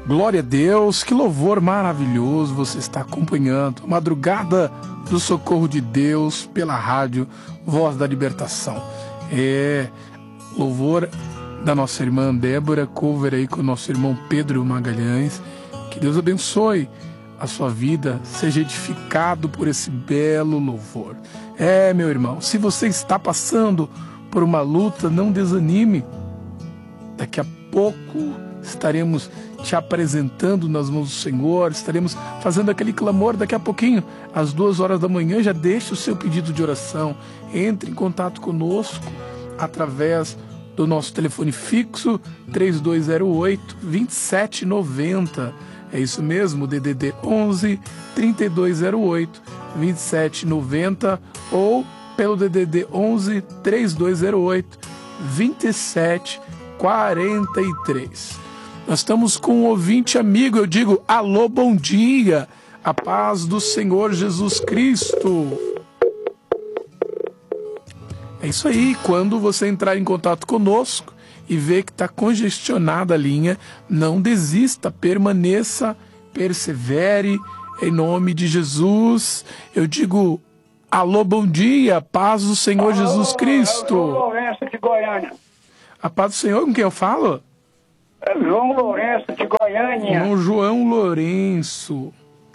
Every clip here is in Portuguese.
Glória a Deus, que louvor maravilhoso você está acompanhando. Madrugada do Socorro de Deus pela rádio Voz da Libertação. Louvor da nossa irmã Débora, cover aí com o nosso irmão Pedro Magalhães. Que Deus abençoe a sua vida, seja edificado por esse belo louvor. Meu irmão, se você está passando por uma luta, não desanime. Daqui a pouco estaremos te apresentando nas mãos do Senhor, estaremos fazendo aquele clamor daqui a pouquinho, às 2h da manhã. Já deixe o seu pedido de oração, entre em contato conosco através do nosso telefone fixo 3208-2790. É isso mesmo, DDD 11 3208 2790 ou pelo DDD 11 3208 2743. Nós estamos com um ouvinte amigo, eu digo alô, bom dia, a paz do Senhor Jesus Cristo. É isso aí, quando você entrar em contato conosco e ver que está congestionada a linha, não desista, permaneça, persevere, em nome de Jesus. Eu digo alô, bom dia, paz do Senhor Jesus Cristo. João Lourenço de Goiânia. A paz do Senhor, com quem eu falo? João Lourenço de Goiânia. Irmão João Lourenço.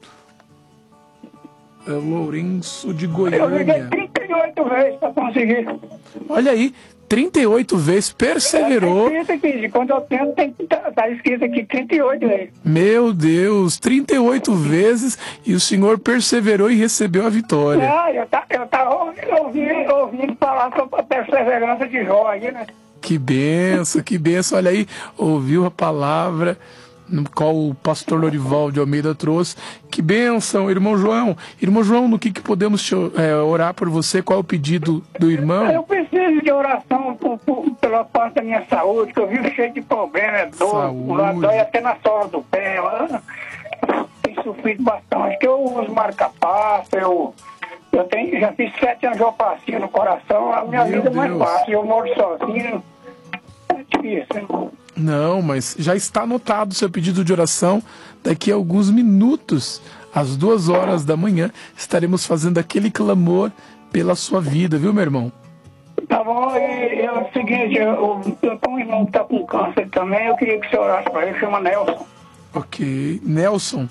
Lourenço de Goiânia. Eu liguei 38 vezes para conseguir. Olha aí, 38 vezes, perseverou. Está escrito aqui, de quando eu tento, está escrito aqui 38 vezes. Meu Deus, 38 vezes e o Senhor perseverou e recebeu a vitória. Eu estava ouvindo falar sobre a perseverança de Jó aí, né? Que benção, que benção. Olha aí, ouviu a palavra no qual o pastor Lorival de Almeida trouxe. Que benção, irmão João. Irmão João, no que podemos orar por você? Qual é o pedido do irmão? Eu preciso de oração pela parte da minha saúde, que eu vivo cheio de problemas, dói até na sola do pé. Eu tenho sofrido bastante, que eu uso marca-passo, já fiz 7 angioplastias no coração, a minha vida é mais fácil, eu moro sozinho. É difícil, hein? Não, mas já está anotado o seu pedido de oração. Daqui a alguns minutos, às 2h da manhã, estaremos fazendo aquele clamor pela sua vida, viu, meu irmão? Tá bom, e é o seguinte, eu tenho um irmão que está com câncer também, eu queria que você orasse para ele, chama Nelson. Ok, Nelson.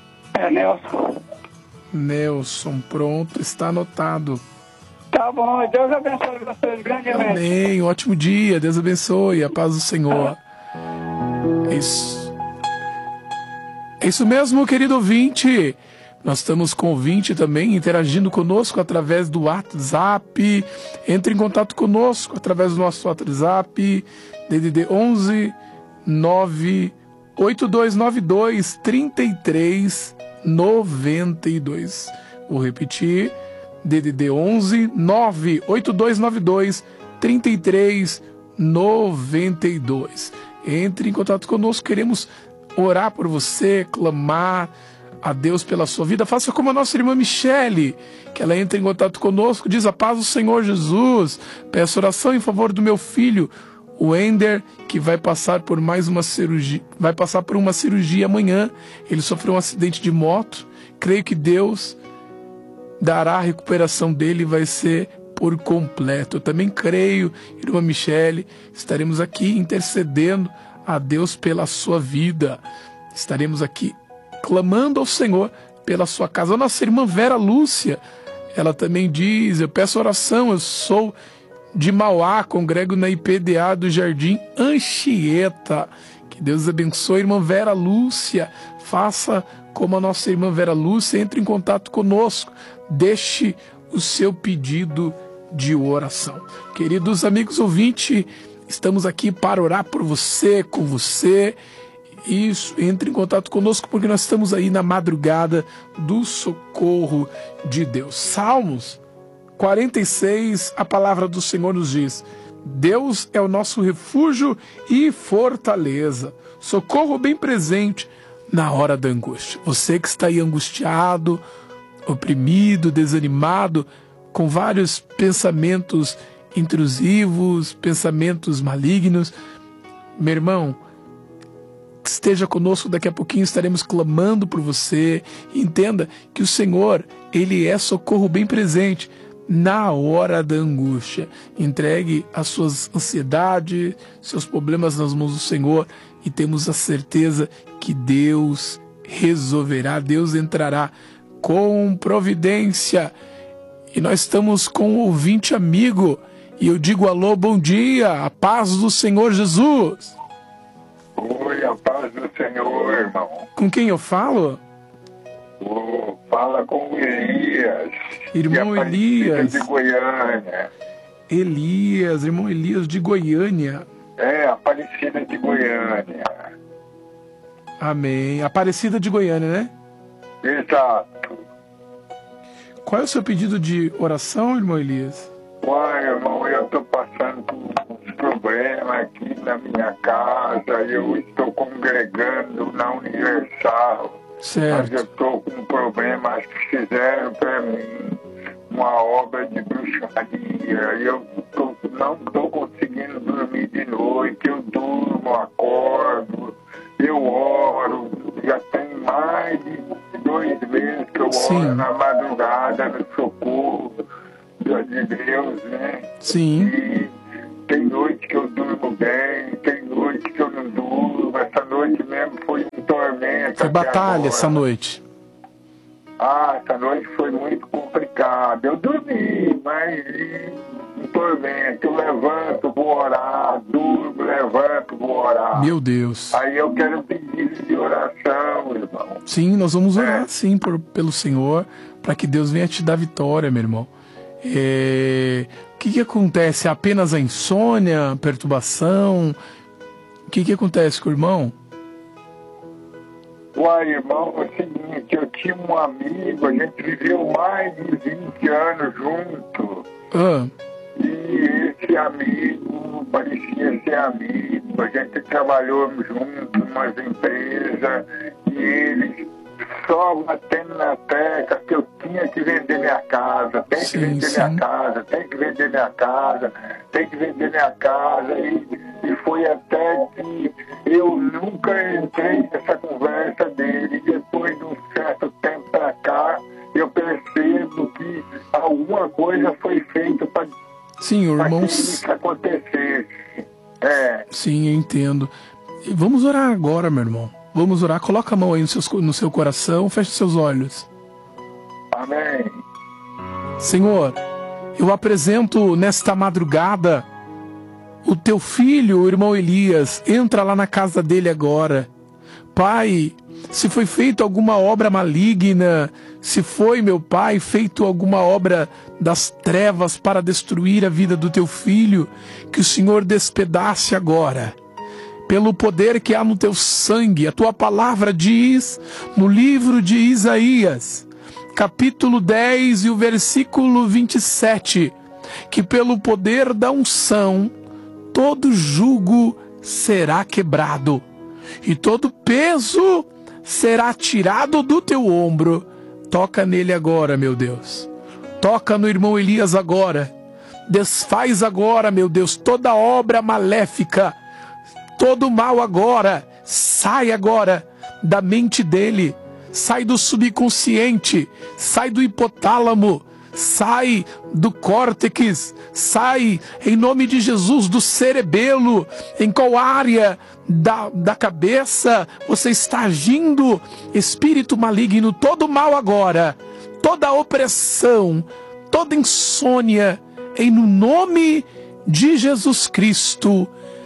Nelson, pronto, está anotado. Tá bom, Deus abençoe vocês grandemente. Amém, ótimo dia, Deus abençoe, a paz do Senhor. É isso mesmo, querido ouvinte. Nós estamos com o ouvinte também interagindo conosco através do WhatsApp. Entre em contato conosco através do nosso WhatsApp, DDD 11 98292 3392. Vou repetir, DDD 11 98292 3392. Entre em contato conosco, queremos orar por você, clamar a Deus pela sua vida. Faça como a nossa irmã Michele, que ela entra em contato conosco, diz: a paz do Senhor Jesus, peço oração em favor do meu filho, o Ender, que vai passar por mais uma cirurgia, vai passar por uma cirurgia amanhã. Ele sofreu um acidente de moto, creio que Deus dará a recuperação dele, vai ser por completo. Eu também creio, irmã Michele, estaremos aqui intercedendo a Deus pela sua vida. Estaremos aqui clamando ao Senhor pela sua casa. A nossa irmã Vera Lúcia, ela também diz: eu peço oração, eu sou de Mauá, congrego na IPDA do Jardim Anchieta. Que Deus abençoe, irmã Vera Lúcia. Faça como a nossa irmã Vera Lúcia, entre em contato conosco, deixe o seu pedido de oração. Queridos amigos ouvintes, estamos aqui para orar por você, com você. Isso, entre em contato conosco, porque nós estamos aí na madrugada do socorro de Deus. Salmos 46, a palavra do Senhor nos diz: Deus é o nosso refúgio e fortaleza, socorro bem presente na hora da angústia. Você que está aí angustiado, oprimido, desanimado, com vários pensamentos intrusivos, pensamentos malignos, meu irmão, que esteja conosco, daqui a pouquinho estaremos clamando por você. Entenda que o Senhor, Ele é socorro bem presente na hora da angústia. Entregue as suas ansiedades, seus problemas nas mãos do Senhor e temos a certeza que Deus resolverá, Deus entrará com providência. E nós estamos com um ouvinte amigo e eu digo alô, bom dia, a paz do Senhor Jesus. Oi, a paz do Senhor, irmão. Com quem eu falo? Fala com o Elias. Irmão Elias. De Goiânia. Elias, irmão Elias de Goiânia. Aparecida de Goiânia. Amém. Aparecida de Goiânia, né? Exato. Qual é o seu pedido de oração, irmão Elias? Uai, irmão, eu estou passando por uns problemas aqui na minha casa. Eu estou congregando na Universal. Certo. Mas eu estou com um problema, acho que fizeram para mim uma obra de bruxaria. Eu não estou conseguindo dormir de noite. Eu durmo, acordo, eu oro. Já tem mais de 2 meses que eu oro na madrugada no socorro de Deus, né? Sim. E tem noite que eu durmo bem, tem noite que eu não durmo. Essa noite mesmo foi um tormento. Foi batalha essa noite. Essa noite foi muito complicada. Eu dormi, mas um tormento. Eu levanto, vou orar, durmo, levanto, vou orar. Meu Deus. Aí eu quero pedir de oração, irmão. Sim, nós vamos orar sim pelo Senhor, para que Deus venha te dar vitória, meu irmão. O que acontece? É apenas a insônia, a perturbação? O que acontece com o irmão? Uai, irmão, é o seguinte, eu tinha um amigo, a gente viveu mais de 20 anos junto. E esse amigo parecia ser amigo, a gente trabalhou junto em umas empresas e ele só batendo na tecla que eu tinha que vender minha casa, tem que vender minha casa, tem que vender minha casa, tem que vender minha casa. E foi até que eu nunca entrei nessa conversa dele. E depois de um certo tempo pra cá, eu percebo que alguma coisa foi feita para que isso acontecesse. Sim, eu entendo. E vamos orar agora, meu irmão. Vamos orar. Coloca a mão aí no seu coração, feche seus olhos. Amém. Senhor, eu apresento nesta madrugada o teu filho, o irmão Elias. Entra lá na casa dele agora. Pai, se foi feita alguma obra maligna, se foi, meu Pai, feito alguma obra das trevas para destruir a vida do teu filho, que o Senhor despedace agora. Pelo poder que há no teu sangue, a tua palavra diz no livro de Isaías, capítulo 10 e o versículo 27, que pelo poder da unção, todo jugo será quebrado, e todo peso será tirado do teu ombro. Toca nele agora, meu Deus. Toca no irmão Elias agora. Desfaz agora, meu Deus, toda obra maléfica, todo mal agora. Sai agora da mente dele. Sai do subconsciente. Sai do hipotálamo. Sai do córtex, sai em nome de Jesus do cerebelo. Em qual área da cabeça você está agindo? Espírito maligno, todo mal agora, toda opressão, toda insônia, em nome de Jesus Cristo,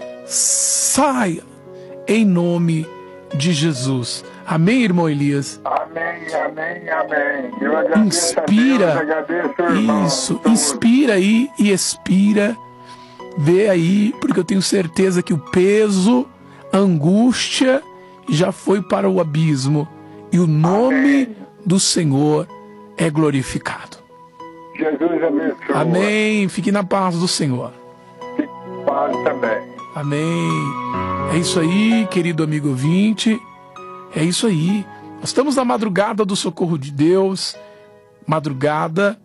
saia em nome de Jesus. Amém, irmão Elias? Amém, amém, amém. Eu agradeço inspira, a Deus, agradeço, irmão. Isso, inspira aí e expira. Vê aí, porque eu tenho certeza que o peso, a angústia já foi para o abismo. E o nome do Senhor é glorificado. Jesus abençoe. Amém. Fique na paz do Senhor. Fique na paz também. Amém. É isso aí, querido amigo ouvinte. É isso aí. Nós estamos na madrugada do socorro de Deus. Madrugada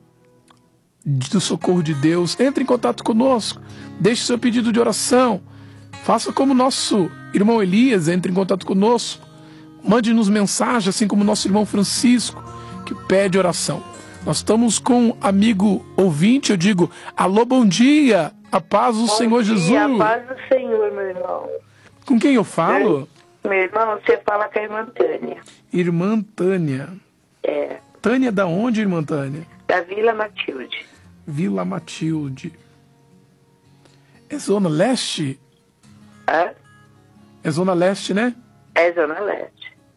do socorro de Deus. Entre em contato conosco. Deixe seu pedido de oração. Faça como nosso irmão Elias, entre em contato conosco. Mande-nos mensagem, assim como nosso irmão Francisco, que pede oração. Nós estamos com um amigo ouvinte, eu digo, alô, bom dia, a paz do Senhor Jesus. A paz do Senhor, meu irmão. Com quem eu falo? Meu irmão, você fala com a irmã Tânia. Irmã Tânia. É. Tânia da onde, irmã Tânia? Da Vila Matilde. Vila Matilde. É Zona Leste? Hã? É Zona Leste, né? É Zona Leste.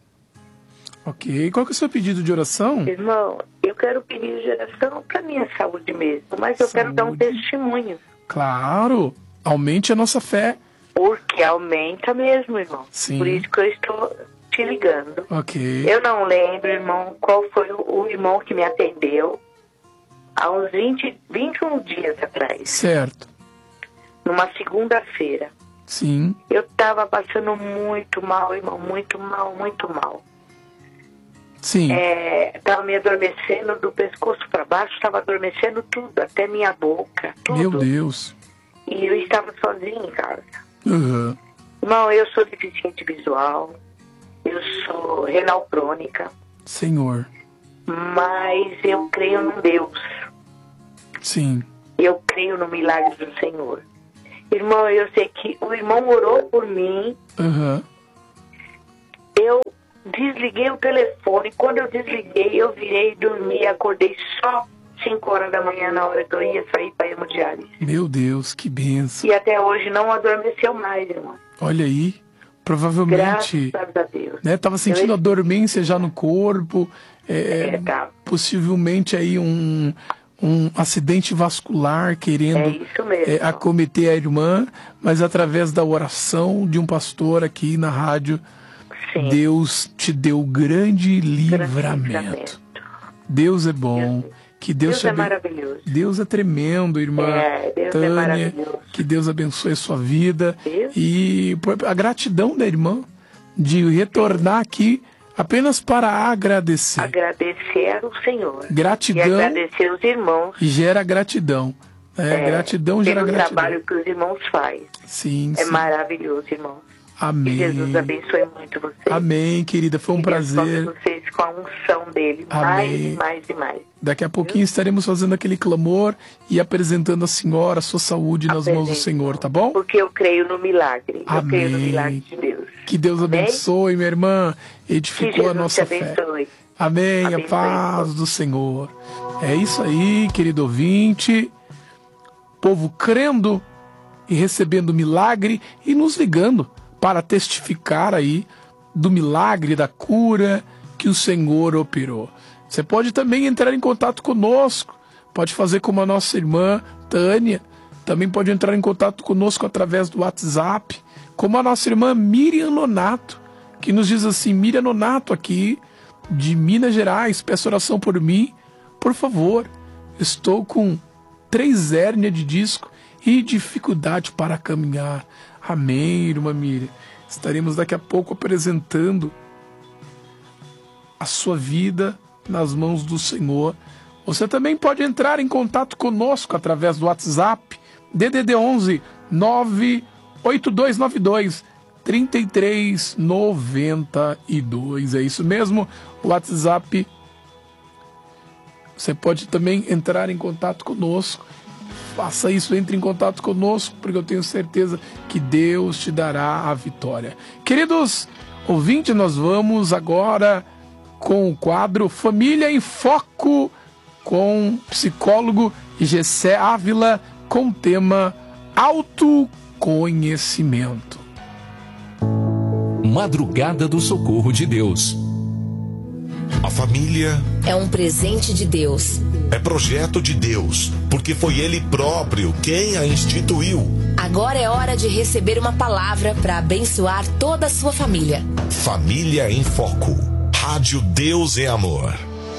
Ok. Qual que é o seu pedido de oração? Irmão, eu quero pedir de oração para minha saúde mesmo, mas eu quero dar um testemunho. Claro. Aumente a nossa fé. Porque aumenta mesmo, irmão. Sim. Por isso que eu estou te ligando. Ok. Eu não lembro, irmão, qual foi o irmão que me atendeu há uns 21 dias atrás. Certo. Numa segunda-feira. Sim. Eu estava passando muito mal, irmão, muito mal, muito mal. Sim. Estava me adormecendo do pescoço para baixo, estava adormecendo tudo, até minha boca, tudo. Meu Deus. E eu estava sozinha em casa. Uhum. Irmão, eu sou deficiente visual, eu sou renal crônica. Senhor. Mas eu creio num Deus. Sim. Eu creio no milagre do Senhor. Irmão, eu sei que o irmão orou por mim. Uhum. Eu desliguei o telefone. Quando eu desliguei, eu virei dormir. Acordei só 5 horas da manhã, na hora que eu ia sair para hemodiálise. Meu Deus, que bênção. E até hoje não adormeceu mais, irmão. Olha aí. Provavelmente, graças a Deus. Né, tava sentindo a dormência já no corpo. Tá. Possivelmente aí um acidente vascular querendo isso mesmo. acometer a irmã, mas através da oração de um pastor aqui na rádio, sim, Deus te deu grande livramento. Deus é bom. Que Deus é maravilhoso. Deus é tremendo, irmã Deus Tânia. É maravilhoso. Que Deus abençoe a sua vida. Deus. E a gratidão da irmã de retornar aqui apenas para agradecer. Agradecer ao Senhor. Gratidão. E agradecer aos irmãos. E gera gratidão. Gratidão gera gratidão. Pelo trabalho que os irmãos fazem. Sim, É maravilhoso, irmão. Amém. Que Jesus abençoe muito vocês. Amém, querida. Foi um prazer. Vocês com a unção dele. Amém. Mais e mais. Daqui a pouquinho estaremos fazendo aquele clamor e apresentando a senhora, a sua saúde nas mãos do Senhor, tá bom? Porque eu creio no milagre. Amém. Eu creio no milagre de Deus. Que Deus abençoe, minha irmã. Edificou a nossa fé. Amém. A paz do Senhor. É isso aí, querido ouvinte. Povo crendo e recebendo milagre e nos ligando para testificar aí do milagre, da cura que o Senhor operou. Você pode também entrar em contato conosco, pode fazer como a nossa irmã Tânia, também pode entrar em contato conosco através do WhatsApp, como a nossa irmã Miriam Nonato, que nos diz assim: Miriam Nonato aqui, de Minas Gerais, peço oração por mim, por favor, estou com 3 hérnias de disco e dificuldade para caminhar. Amém, irmã Miriam. Estaremos daqui a pouco apresentando a sua vida nas mãos do Senhor. Você também pode entrar em contato conosco através do WhatsApp, DDD 11 98292 3392. É isso mesmo, o WhatsApp. Você pode também entrar em contato conosco. Faça isso, entre em contato conosco, porque eu tenho certeza que Deus te dará a vitória. Queridos ouvintes, nós vamos agora com o quadro Família em Foco, com o psicólogo Gessé Ávila, com o tema autoconhecimento. Madrugada do Socorro de Deus. A família é um presente de Deus. É projeto de Deus, porque foi Ele próprio quem a instituiu. Agora é hora de receber uma palavra para abençoar toda a sua família. Família em Foco. Rádio Deus é Amor.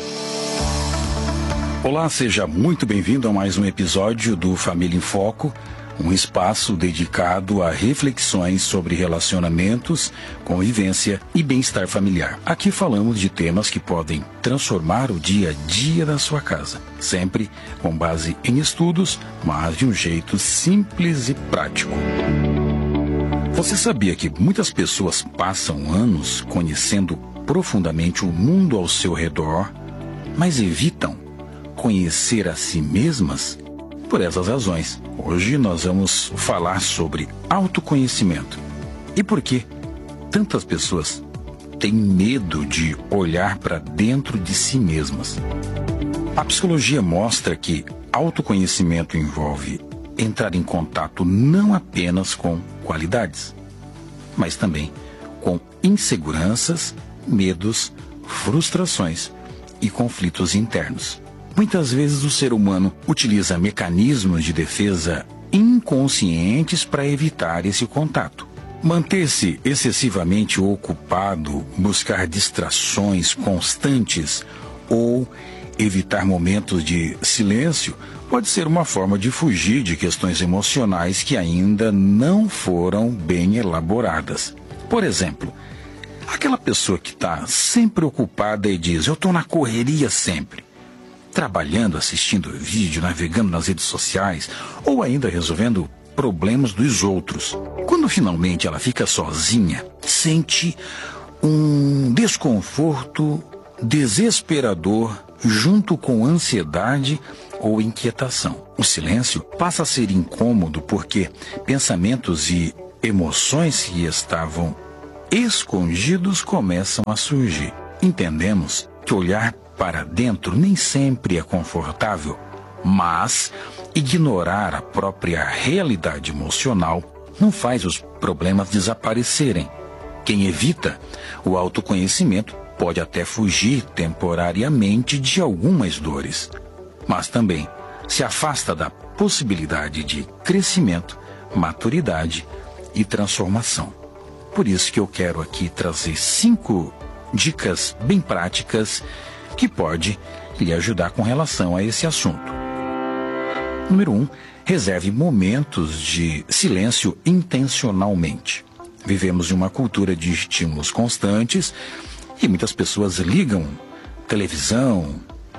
Olá, seja muito bem-vindo a mais um episódio do Família em Foco, um espaço dedicado a reflexões sobre relacionamentos, convivência e bem-estar familiar. Aqui falamos de temas que podem transformar o dia a dia da sua casa, sempre com base em estudos, mas de um jeito simples e prático. Você sabia que muitas pessoas passam anos conhecendo profundamente o mundo ao seu redor, mas evitam conhecer a si mesmas? Por essas razões, hoje nós vamos falar sobre autoconhecimento. E por que tantas pessoas têm medo de olhar para dentro de si mesmas? A psicologia mostra que autoconhecimento envolve entrar em contato não apenas com qualidades, mas também com inseguranças, medos, frustrações e conflitos internos. Muitas vezes o ser humano utiliza mecanismos de defesa inconscientes para evitar esse contato. Manter-se excessivamente ocupado, buscar distrações constantes ou evitar momentos de silêncio pode ser uma forma de fugir de questões emocionais que ainda não foram bem elaboradas. Por exemplo, aquela pessoa que está sempre ocupada e diz: eu estou na correria sempre, trabalhando, assistindo vídeo, navegando nas redes sociais ou ainda resolvendo problemas dos outros. Quando finalmente ela fica sozinha, sente um desconforto desesperador junto com ansiedade ou inquietação. O silêncio passa a ser incômodo porque pensamentos e emoções que estavam escondidos começam a surgir. Entendemos que olhar para dentro nem sempre é confortável, mas ignorar a própria realidade emocional não faz os problemas desaparecerem. Quem evita o autoconhecimento pode até fugir temporariamente de algumas dores, mas também se afasta da possibilidade de crescimento, maturidade e transformação. Por isso que eu quero aqui trazer 5 dicas bem práticas que pode lhe ajudar com relação a esse assunto. Número 1, reserve momentos de silêncio intencionalmente. Vivemos em uma cultura de estímulos constantes e muitas pessoas ligam televisão,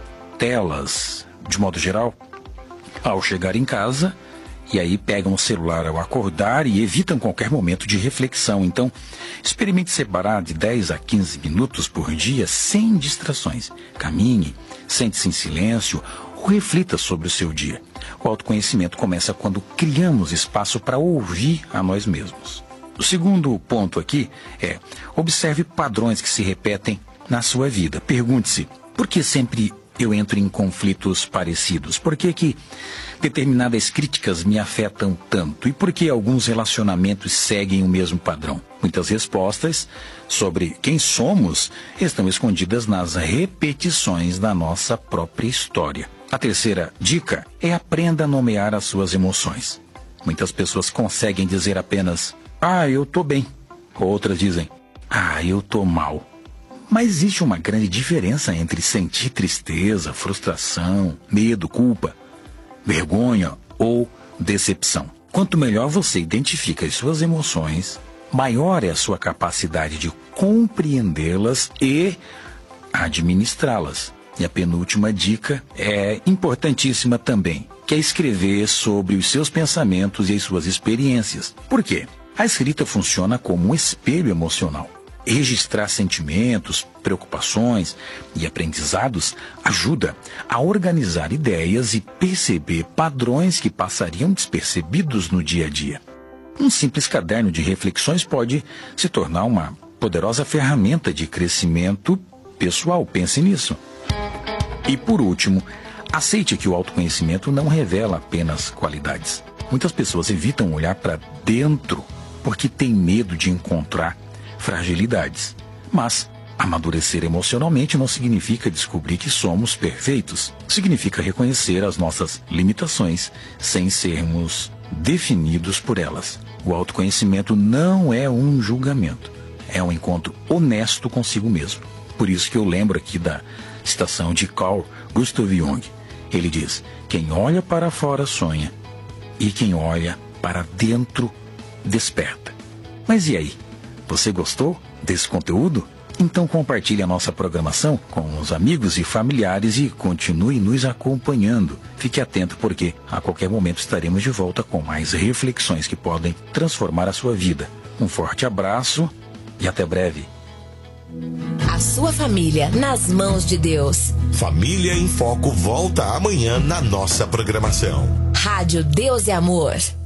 telas, de modo geral, ao chegar em casa, e aí pegam o celular ao acordar e evitam qualquer momento de reflexão. Então, experimente separar de 10 a 15 minutos por dia sem distrações. Caminhe, sente-se em silêncio ou reflita sobre o seu dia. O autoconhecimento começa quando criamos espaço para ouvir a nós mesmos. O segundo ponto aqui é: observe padrões que se repetem na sua vida. Pergunte-se: por que sempre eu entro em conflitos parecidos? Por que determinadas críticas me afetam tanto? E por que alguns relacionamentos seguem o mesmo padrão? Muitas respostas sobre quem somos estão escondidas nas repetições da nossa própria história. A terceira dica é: aprenda a nomear as suas emoções. Muitas pessoas conseguem dizer apenas: eu tô bem. Outras dizem: eu tô mal. Mas existe uma grande diferença entre sentir tristeza, frustração, medo, culpa, vergonha ou decepção. Quanto melhor você identifica as suas emoções, maior é a sua capacidade de compreendê-las e administrá-las. E a penúltima dica é importantíssima também, que é escrever sobre os seus pensamentos e as suas experiências. Por quê? A escrita funciona como um espelho emocional. Registrar sentimentos, preocupações e aprendizados ajuda a organizar ideias e perceber padrões que passariam despercebidos no dia a dia. Um simples caderno de reflexões pode se tornar uma poderosa ferramenta de crescimento pessoal. Pense nisso. E por último, aceite que o autoconhecimento não revela apenas qualidades. Muitas pessoas evitam olhar para dentro porque têm medo de encontrar fragilidades. Mas amadurecer emocionalmente não significa descobrir que somos perfeitos. Significa reconhecer as nossas limitações sem sermos definidos por elas. O autoconhecimento não é um julgamento. É um encontro honesto consigo mesmo. Por isso que eu lembro aqui da citação de Carl Gustav Jung. Ele diz: quem olha para fora sonha, e quem olha para dentro desperta. Mas e aí? Você gostou desse conteúdo? Então compartilhe a nossa programação com os amigos e familiares e continue nos acompanhando. Fique atento porque a qualquer momento estaremos de volta com mais reflexões que podem transformar a sua vida. Um forte abraço e até breve. A sua família nas mãos de Deus. Família em Foco volta amanhã na nossa programação. Rádio Deus e Amor.